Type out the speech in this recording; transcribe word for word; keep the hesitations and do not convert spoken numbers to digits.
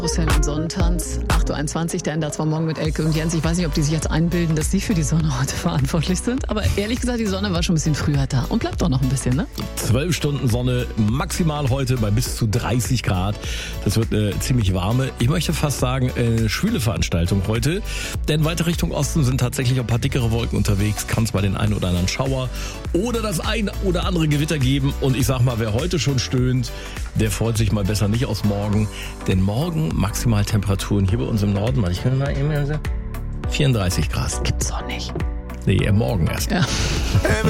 Karussell und Sonnentanz, acht Uhr einundzwanzig, der Ender zwar morgen mit Elke und Jens. Ich weiß nicht, ob die sich jetzt einbilden, dass sie für die Sonne heute verantwortlich sind. Aber ehrlich gesagt, die Sonne war schon ein bisschen früher da und bleibt auch noch ein bisschen, ne? Zwölf Stunden Sonne, maximal heute bei bis zu dreißig Grad. Das wird eine ziemlich warme, ich möchte fast sagen, eine schwüle Veranstaltung heute. Denn weiter Richtung Osten sind tatsächlich ein paar dickere Wolken unterwegs. Kann es mal den einen oder anderen Schauer oder das ein oder andere Gewitter geben. Und ich sag mal, wer heute schon stöhnt, der freut sich mal besser nicht aus morgen. Denn morgen Maximaltemperaturen hier bei uns im Norden, ich kann mal eben vierunddreißig Grad. Gibt's doch nicht. Nee, morgen erst. Ja.